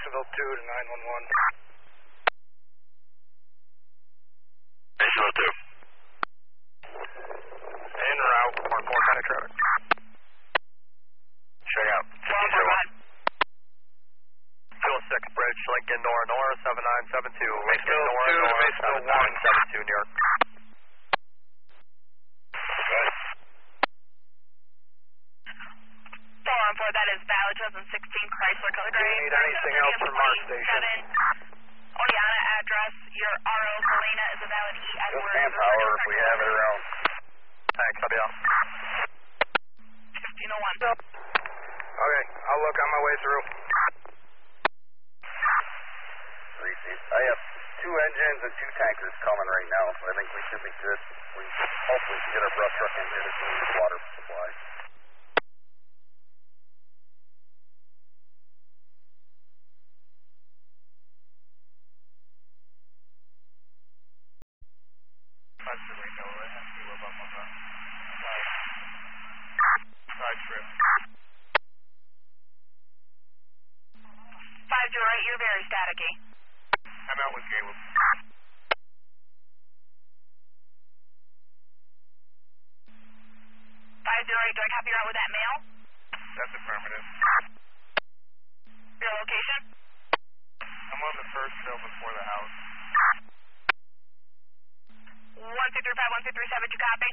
Jacksonville 2 to 911. Jacksonville 2. En route, 1-4 kind of traffic. Check out. 206 Bridge, Lincoln, Nora, 7972. Lincoln, Nora, 7972, New York. That is valid 2016 Chrysler Color Do you need anything else from our station? Oleana address, your RO Helena is a valid E. Just manpower if we have it around. Thanks, I'll be out. 1501. Okay, I'll look on my way through. I have 2 engines and 2 tankers coming right now, so I think we should be good. We hopefully can get our brush truck in here to see the water supply. Side trip. 508, you're very staticky. I'm out with Caleb. 508, do I copy you out with that mail? That's affirmative. Your location? I'm on the first hill before the house. 1235, 1237, you copy?